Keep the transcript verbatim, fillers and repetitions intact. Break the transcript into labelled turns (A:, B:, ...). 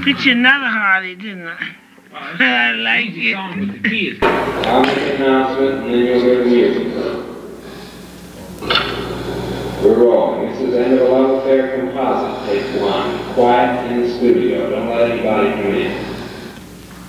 A: Pitch you another Harley, didn't I? I like it.
B: I'll make an announcement and then you'll hear the music. We're rolling. This is End of a Love Affair Composite, take one. Quiet in the studio. Don't let anybody come in.